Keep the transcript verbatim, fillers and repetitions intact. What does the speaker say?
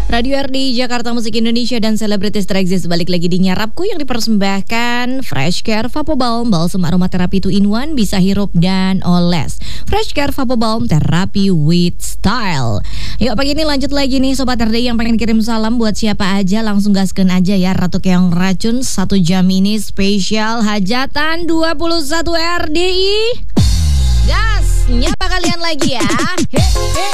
Radio R D Jakarta Musik Indonesia dan selebritis tereksis balik lagi di Nyarapku yang dipersembahkan Fresh Care Vapo Balm, balsam aromaterapi two in one, bisa hirup dan oles. Fresh Care Vapo Balm, terapi with style. Yuk pagi ini lanjut lagi nih Sobat R D yang pengen kirim salam buat siapa aja, langsung gaskeun aja ya. Ratu Keong Racun, satu jam ini spesial hajatan dua puluh satu R D I. Gas, nyapa kalian lagi ya. He, he.